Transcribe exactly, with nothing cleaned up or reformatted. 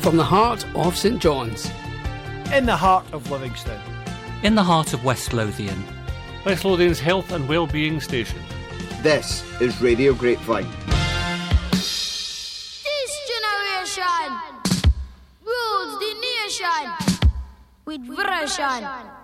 From the heart of St John's. In the heart of Livingston. In the heart of West Lothian. West Lothian's health and well-being station. This is Radio Grapevine. This generation rules the nation with version.